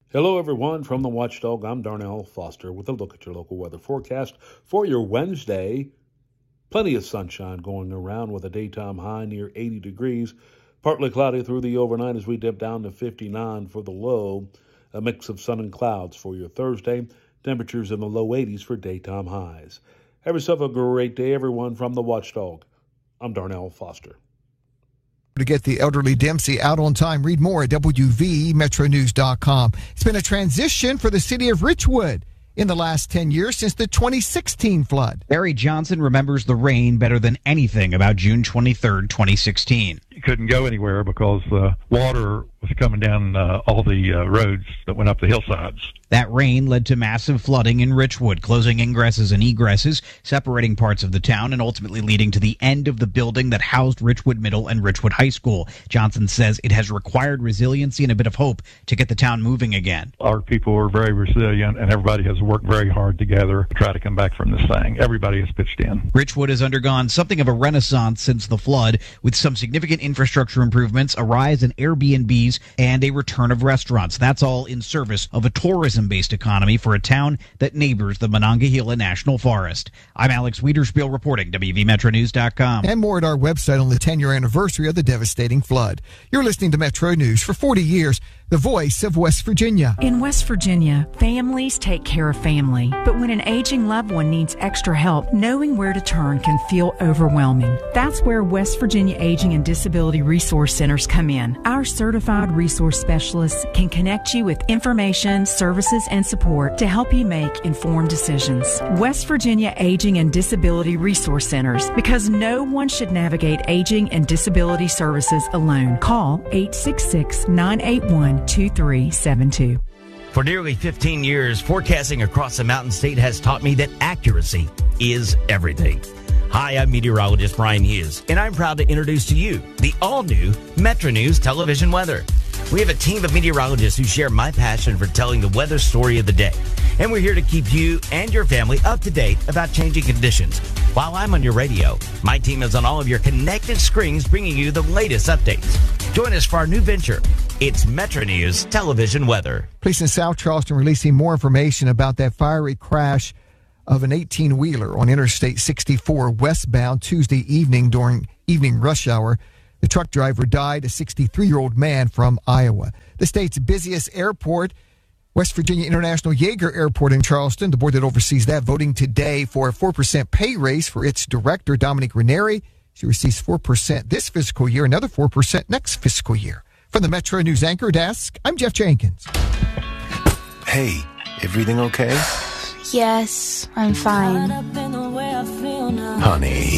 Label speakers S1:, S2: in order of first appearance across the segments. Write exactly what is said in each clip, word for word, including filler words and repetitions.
S1: Hello, everyone. From the Watchdog, I'm Darnell Foster with a look at your local weather forecast for your Wednesday. Plenty of sunshine going around with a daytime high near eighty degrees. Partly cloudy through the overnight as we dip down to fifty-nine for the low. A mix of sun and clouds for your Thursday. Temperatures in the low eighties for daytime highs. Have yourself a great day, everyone. From the Watchdog, I'm Darnell Foster.
S2: To get the elderly Dempsey out on time, read more at W V Metro News dot com. It's been a transition for the city of Richwood in the last ten years since the twenty sixteen flood.
S3: Barry Johnson remembers the rain better than anything about June twenty-third, twenty sixteen.
S4: You couldn't go anywhere because uh, water was coming down uh, all the uh, roads that went up the hillsides.
S3: That rain led to massive flooding in Richwood, closing ingresses and egresses, separating parts of the town, and ultimately leading to the end of the building that housed Richwood Middle and Richwood High School. Johnson says it has required resiliency and a bit of hope to get the town moving again.
S4: Our people are very resilient, and everybody has worked very hard together to try to come back from this thing. Everybody has pitched in.
S3: Richwood has undergone something of a renaissance since the flood, with some significant infrastructure improvements, a rise in Airbnbs, and a return of restaurants. That's all in service of a tourism-based economy for a town that neighbors the Monongahela National Forest. I'm Alex Wiederspiel reporting, W V Metro News dot com.
S2: And more at our website on the ten-year anniversary of the devastating flood. You're listening to Metro News. For forty years, the voice of West Virginia.
S5: In West Virginia, families take care of family. But when an aging loved one needs extra help, knowing where to turn can feel overwhelming. That's where West Virginia Aging and Disability Resource Centers come in. Our certified resource specialists can connect you with information, services, and support to help you make informed decisions. West Virginia Aging and Disability Resource Centers, because no one should navigate aging and disability services alone. Call eight six six, nine eight one, two three seven two.
S6: For nearly fifteen years, forecasting across the Mountain State has taught me that accuracy is everything. Hi, I'm meteorologist Brian Hughes, and I'm proud to introduce to you the all-new Metro News television weather. We have a team of meteorologists who share my passion for telling the weather story of the day. And we're here to keep you and your family up to date about changing conditions. While I'm on your radio, my team is on all of your connected screens bringing you the latest updates. Join us for our new venture. It's Metro News Television Weather.
S2: Police in South Charleston releasing more information about that fiery crash of an eighteen-wheeler on Interstate sixty-four westbound Tuesday evening during evening rush hour. The truck driver died, a sixty-three-year-old man from Iowa. The state's busiest airport, West Virginia International Yeager Airport in Charleston, the board that oversees that, voting today for a four percent pay raise for its director, Dominique Ranieri. She receives four percent this fiscal year, another four percent next fiscal year. From the Metro News Anchor Desk, I'm Jeff Jenkins.
S7: Hey, everything okay?
S8: Yes, I'm fine.
S7: Honey.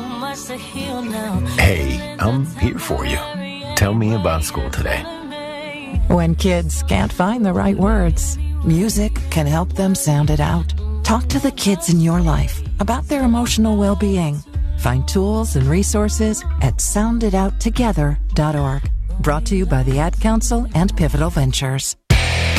S7: Hey, I'm here for you. Tell me about school today.
S9: When kids can't find the right words, music can help them sound it out. Talk to the kids in your life about their emotional well-being. Find tools and resources at sound it out together dot org. Brought to you by the Ad Council and Pivotal Ventures.